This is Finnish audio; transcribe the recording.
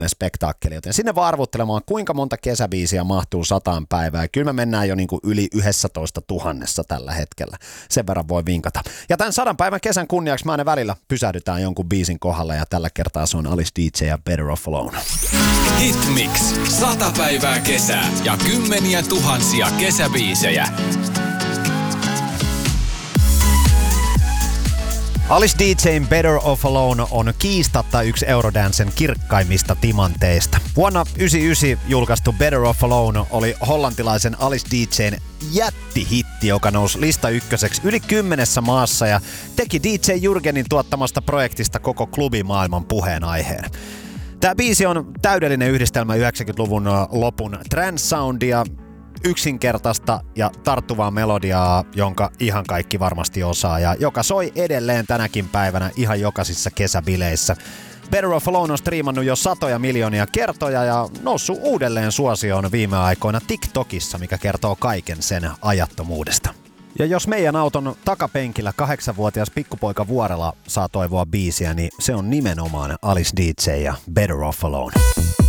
spektaakkeli, joten sinne vaan arvuttelemaan, kuinka monta kesäbiisiä mahtuu 100 päivää. Kyllä me mennään jo niin kuin yli 11 000 tällä hetkellä. Sen verran voi vinkata. Ja tämän 100 päivän kesän kunniaksi me aina välillä pysähdytään jonkun biisin kohdalla ja tällä kertaa se on Alice DJ ja Better Off Alone. Hitmix. 100 päivää kesää ja kymmeniä tuhansia kesäbiisejä. Alice DJ:n Better Off Alone on kiistatta yksi Eurodancen kirkkaimmista timanteista. Vuonna 1999 julkaistu Better Off Alone oli hollantilaisen Alice DJ:n jättihitti, joka nousi lista ykköseksi yli 10 maassa ja teki DJ Jürgenin tuottamasta projektista koko klubimaailman puheenaiheen. Tämä biisi on täydellinen yhdistelmä 90-luvun lopun trance-soundia, yksinkertaista ja tarttuvaa melodiaa, jonka ihan kaikki varmasti osaa ja joka soi edelleen tänäkin päivänä ihan jokaisissa kesäbileissä. Better Off Alone on striimannut jo satoja miljoonia kertoja ja noussut uudelleen suosioon viime aikoina TikTokissa, mikä kertoo kaiken sen ajattomuudesta. Ja jos meidän auton takapenkillä 8-vuotias pikkupoika Vuorela saa toivoa biisiä, niin se on nimenomaan Alice DJ ja Better Off Alone.